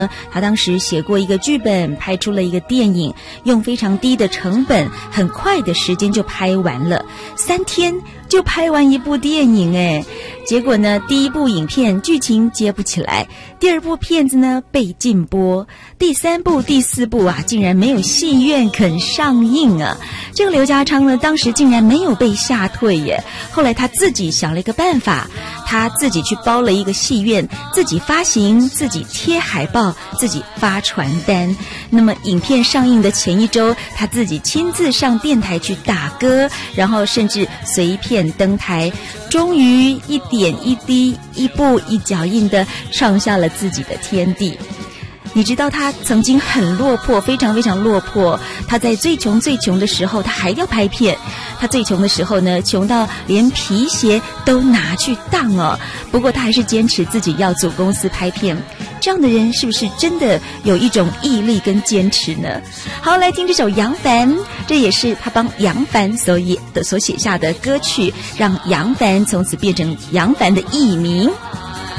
他当时写过一个剧本，拍出了一个电影，用非常低的成本，很快的时间就拍完了，3天就拍完一部电影哎。结果呢，第一部影片剧情接不起来，第二部片子呢被禁播，第3部、第4部啊，竟然没有戏院肯上映啊。这个刘家昌呢，当时竟然没有被吓退耶。后来他自己想了一个办法，他自己去包了一个戏院，自己发行，自己贴海报，自己发传单。那么影片上映的前一周，他自己亲自上电台去打歌，然后甚至随片登台，终于一点一滴、一步一脚印地创下了自己的天地。你知道他曾经很落魄，非常非常落魄。他在最穷最穷的时候，他还要拍片。他最穷的时候呢，穷到连皮鞋都拿去当哦。不过他还是坚持自己要组公司拍片。这样的人是不是真的有一种毅力跟坚持呢？好，来听这首杨凡，这也是他帮杨凡所写下的歌曲，让杨凡从此变成杨凡的艺名。